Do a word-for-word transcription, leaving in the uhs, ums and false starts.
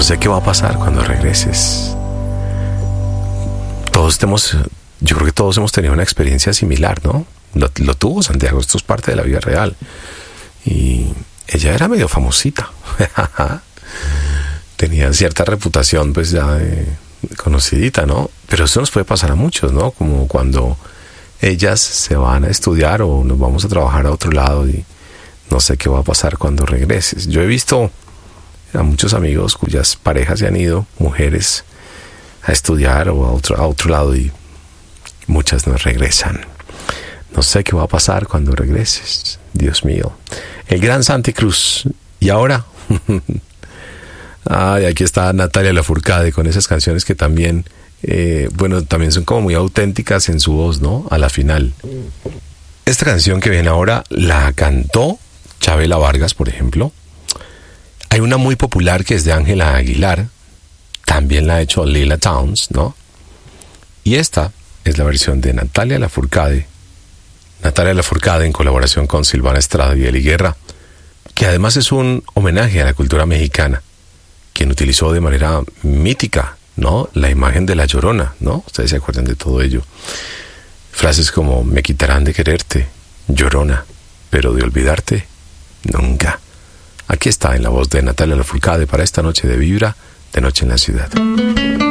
no sé qué va a pasar cuando regreses. Todos tenemos, yo creo que todos hemos tenido una experiencia similar, ¿no? Lo, lo tuvo Santiago, esto es parte de la vida real. Y ella era medio famosita. Tenía cierta reputación, pues ya eh, conocidita, ¿no? Pero eso nos puede pasar a muchos, ¿no? Como cuando ellas se van a estudiar o nos vamos a trabajar a otro lado y no sé qué va a pasar cuando regreses. Yo he visto a muchos amigos cuyas parejas se han ido, mujeres, a estudiar o a otro, a otro lado y muchas no regresan. No sé qué va a pasar cuando regreses. Dios mío. El gran Santi Cruz. ¿Y ahora? Ay, aquí está Natalia Lafourcade con esas canciones que también, eh, bueno, también son como muy auténticas en su voz, ¿no? A la final. Esta canción que viene ahora la cantó Chabela Vargas, por ejemplo. Hay una muy popular que es de Ángela Aguilar. También la ha hecho Lila Downs, ¿no? Y esta es la versión de Natalia Lafourcade. Natalia Lafourcade en colaboración con Silvana Estrada y Eli Guerra, que además es un homenaje a la cultura mexicana, quien utilizó de manera mítica, ¿no?, la imagen de la Llorona, ¿no? Ustedes se acuerdan de todo ello. Frases como: me quitarán de quererte, Llorona, pero de olvidarte, nunca. Aquí está en la voz de Natalia Lafourcade para esta noche de Vibra, de Noche en la Ciudad.